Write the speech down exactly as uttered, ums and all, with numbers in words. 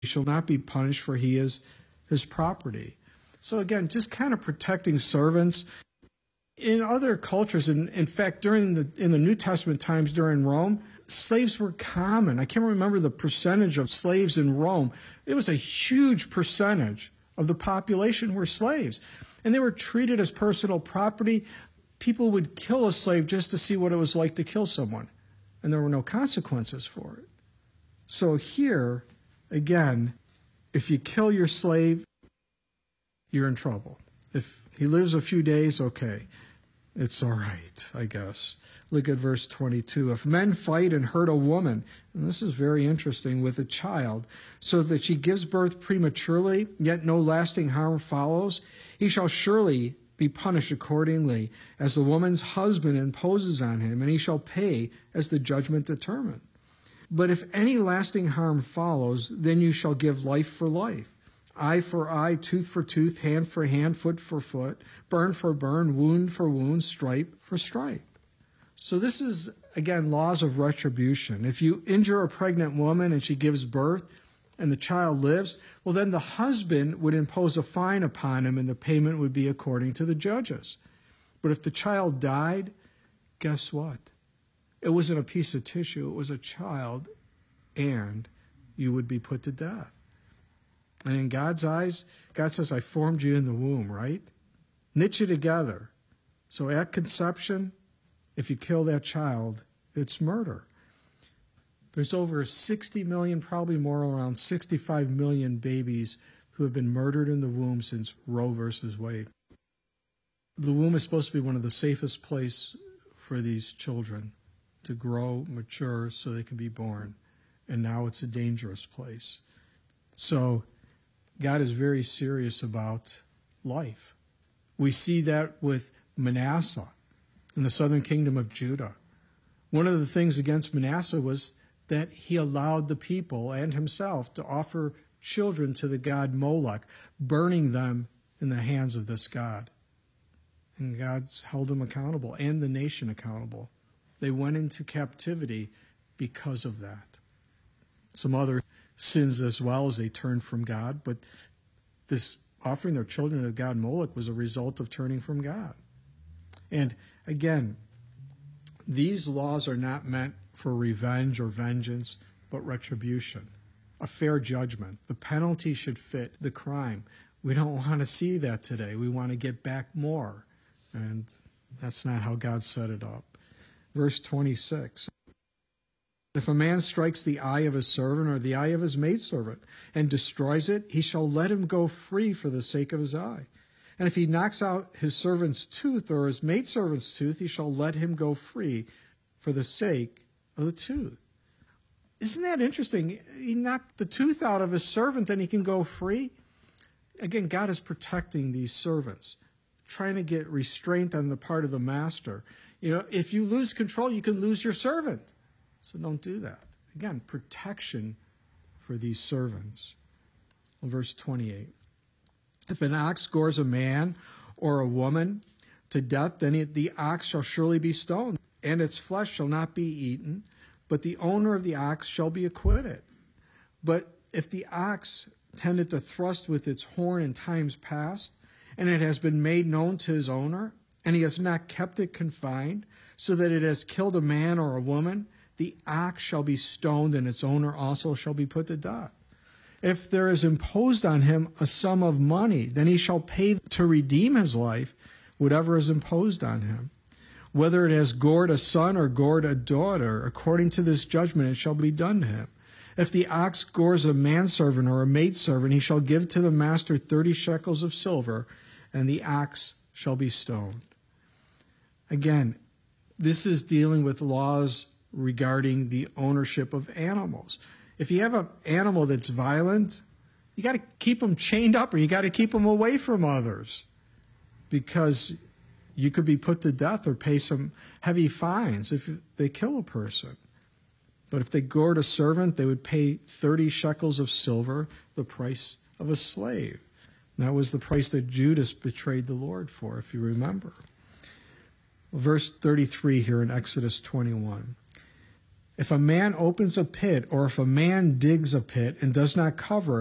He shall not be punished, for he is his property. So again, just kind of protecting servants. In other cultures, in, in fact, during the in the New Testament times during Rome, slaves were common. I can't remember the percentage of slaves in Rome. It was a huge percentage of the population were slaves. And they were treated as personal property. People would kill a slave just to see what it was like to kill someone. And there were no consequences for it. So here, again, if you kill your slave, you're in trouble. If he lives a few days, okay. It's all right, I guess. Look at verse twenty-two. If men fight and hurt a woman, and this is very interesting, with a child, so that she gives birth prematurely, yet no lasting harm follows, he shall surely be punished accordingly, as the woman's husband imposes on him, and he shall pay as the judgment determined. But if any lasting harm follows, then you shall give life for life. Eye for eye, tooth for tooth, hand for hand, foot for foot, burn for burn, wound for wound, stripe for stripe. So this is, again, laws of retribution. If you injure a pregnant woman and she gives birth and the child lives, well, then the husband would impose a fine upon him and the payment would be according to the judges. But if the child died, guess what? It wasn't a piece of tissue, it was a child, and you would be put to death. And in God's eyes, God says, I formed you in the womb, right? Knit you together. So at conception, if you kill that child, it's murder. There's over sixty million, probably more, around sixty-five million babies who have been murdered in the womb since Roe versus Wade. The womb is supposed to be one of the safest places for these children to grow, mature, so they can be born. And now it's a dangerous place. So God is very serious about life. We see that with Manasseh in the southern kingdom of Judah. One of the things against Manasseh was that he allowed the people and himself to offer children to the god Moloch, burning them in the hands of this god. And God's held him accountable and the nation accountable. They went into captivity because of that. Some other sins as well as they turned from God, but this offering their children to God Moloch was a result of turning from God. And again, these laws are not meant for revenge or vengeance, but retribution, a fair judgment. The penalty should fit the crime. We don't want to see that today. We want to get back more, and that's not how God set it up. Verse twenty-six. If a man strikes the eye of his servant or the eye of his maidservant and destroys it, he shall let him go free for the sake of his eye. And if he knocks out his servant's tooth or his maidservant's tooth, he shall let him go free for the sake of the tooth. Isn't that interesting? He knocked the tooth out of his servant, then he can go free. Again, God is protecting these servants, trying to get restraint on the part of the master. You know, if you lose control, you can lose your servant. So don't do that. Again, protection for these servants. Well, verse twenty-eight. If an ox gores a man or a woman to death, then it, the ox shall surely be stoned, and its flesh shall not be eaten, but the owner of the ox shall be acquitted. But if the ox tended to thrust with its horn in times past, and it has been made known to his owner, and he has not kept it confined, so that it has killed a man or a woman, the ox shall be stoned, and its owner also shall be put to death. If there is imposed on him a sum of money, then he shall pay to redeem his life whatever is imposed on him. Whether it has gored a son or gored a daughter, according to this judgment it shall be done to him. If the ox gores a manservant or a maidservant, he shall give to the master thirty shekels of silver, and the ox shall be stoned. Again, this is dealing with laws regarding the ownership of animals. If you have an animal that's violent, you got to keep them chained up, or you got to keep them away from others, because you could be put to death or pay some heavy fines if they kill a person. But if they gored a servant, they would pay thirty shekels of silver, the price of a slave. And that was the price that Judas betrayed the Lord for, if you remember. Verse thirty-three here in Exodus twenty-one. If a man opens a pit or if a man digs a pit and does not cover